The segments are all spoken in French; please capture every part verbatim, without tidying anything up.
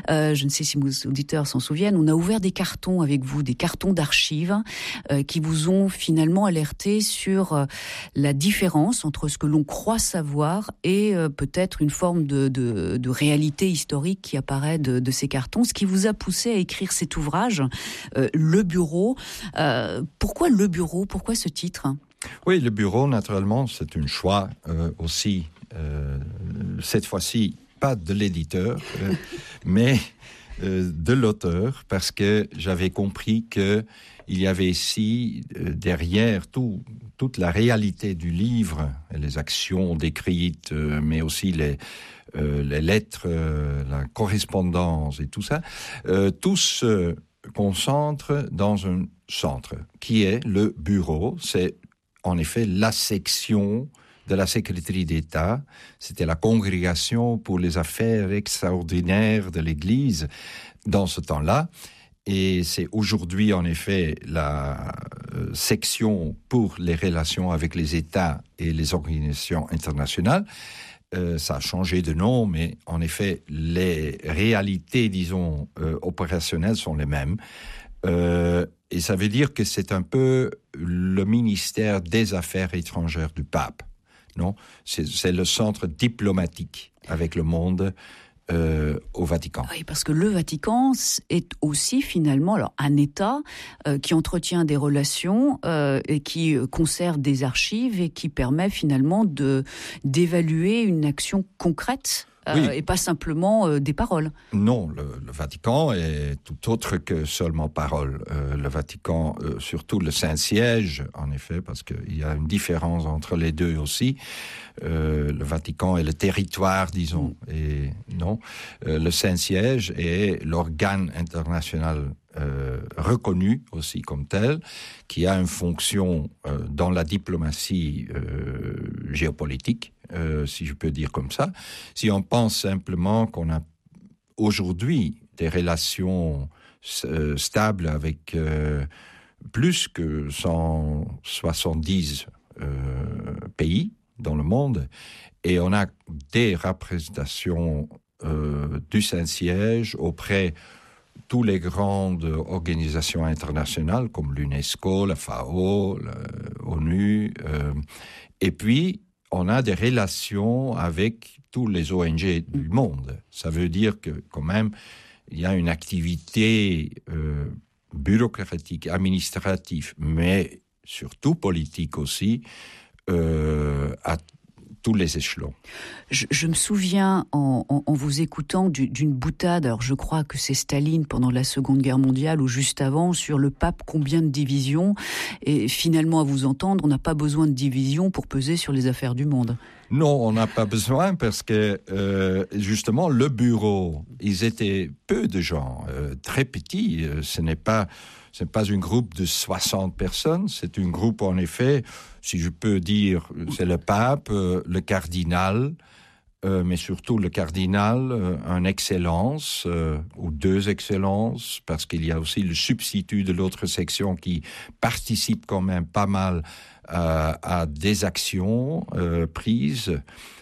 Euh, je ne sais si vos auditeurs s'en souviennent, on a ouvert des cartons avec vous, des cartons d'archives euh, qui vous ont finalement alerté sur euh, la différence entre ce que l'on croit savoir et euh, peut-être une forme de, de, de réalité historique qui apparaît de, de ces cartons, ce qui vous a poussé à écrire cet ouvrage, euh, Le Bureau. Euh, pourquoi Le Bureau ? Pourquoi ce titre ? Oui, Le Bureau, naturellement, c'est un choix euh, aussi, euh, cette fois-ci, pas de l'éditeur, euh, mais euh, de l'auteur, parce que j'avais compris qu'il y avait ici, euh, derrière tout, toute la réalité du livre, les actions décrites, euh, mais aussi les, euh, les lettres, euh, la correspondance et tout ça, euh, tout se concentre dans un centre, qui est le bureau. C'est en effet la section de la Secrétaire d'État. C'était la congrégation pour les affaires extraordinaires de l'Église dans ce temps-là. Et c'est aujourd'hui, en effet, la euh, section pour les relations avec les États et les organisations internationales. Euh, ça a changé de nom, mais en effet, les réalités, disons, euh, opérationnelles sont les mêmes. Euh, et ça veut dire que c'est un peu le ministère des Affaires étrangères du pape, non ? C'est, c'est le centre diplomatique avec le monde euh, au Vatican. Oui, parce que le Vatican est aussi finalement alors, un État euh, qui entretient des relations euh, et qui conserve des archives et qui permet finalement de, d'évaluer une action concrète. Euh, oui. Et pas simplement euh, des paroles. Non, le, le Vatican est tout autre que seulement paroles. Euh, le Vatican, euh, surtout le Saint-Siège, en effet, parce qu'il y a une différence entre les deux aussi. Euh, le Vatican est le territoire, disons, mm. et non. Euh, le Saint-Siège est l'organe international euh, reconnu aussi comme tel, qui a une fonction euh, dans la diplomatie euh, géopolitique. Euh, si je peux dire comme ça. Si on pense simplement qu'on a aujourd'hui des relations euh, stables avec euh, plus que cent soixante-dix euh, pays dans le monde, et on a des représentations euh, du Saint-Siège auprès de toutes les grandes organisations internationales comme l'UNESCO, la F A O, l'ONU, euh, et puis on a des relations avec tous les O N G du monde. Ça veut dire que, quand même, il y a une activité euh, bureaucratique, administrative, mais surtout politique aussi, euh, à tous les échelons. Je, je me souviens, en, en, en vous écoutant, du, d'une boutade, alors je crois que c'est Staline pendant la Seconde Guerre mondiale ou juste avant, sur le pape, combien de divisions, et finalement à vous entendre, on n'a pas besoin de divisions pour peser sur les affaires du monde. Non, on n'a pas besoin parce que, euh, justement, le bureau, ils étaient peu de gens, euh, très petits, ce n'est pas... Ce n'est pas un groupe de soixante personnes, c'est un groupe, en effet, si je peux dire, c'est le pape, euh, le cardinal, euh, mais surtout le cardinal, euh, un excellence, euh, ou deux excellences, parce qu'il y a aussi le substitut de l'autre section qui participe quand même pas mal euh, à des actions euh, prises,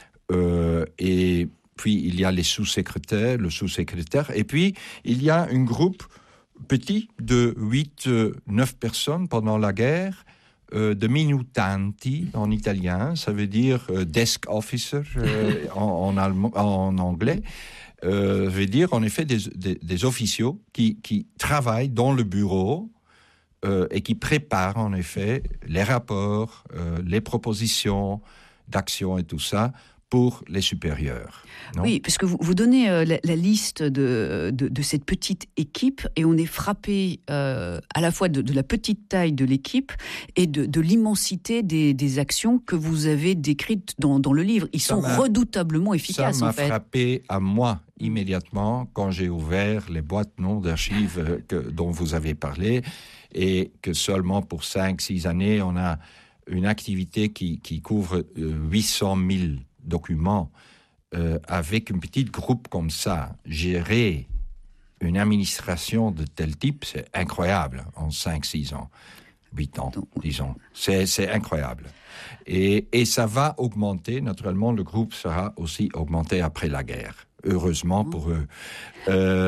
euh, et puis il y a les sous-secrétaires, le sous-secrétaire, et puis il y a un groupe petit, de huit neuf personnes pendant la guerre, euh, de minutanti en italien, ça veut dire euh, desk officer euh, en, en, allemand, en anglais, euh, veut dire en effet des, des, des officiaux qui, qui travaillent dans le bureau euh, et qui préparent en effet les rapports, euh, les propositions d'action et tout ça, pour les supérieurs. Non ? Oui, parce que vous, vous donnez euh, la, la liste de, de, de cette petite équipe et on est frappé euh, à la fois de, de la petite taille de l'équipe et de, de l'immensité des, des actions que vous avez décrites dans, dans le livre. Ils ça sont redoutablement efficaces, ça en fait. Ça m'a frappé à moi immédiatement quand j'ai ouvert les boîtes non, d'archives que, dont vous avez parlé et que seulement pour cinq six années, on a une activité qui, qui couvre euh, huit cent mille documents, euh, avec un petit groupe comme ça, gérer une administration de tel type, c'est incroyable en cinq six ans, huit ans, disons. C'est, c'est incroyable. Et, et ça va augmenter, naturellement, le groupe sera aussi augmenté après la guerre. Heureusement pour eux. Euh,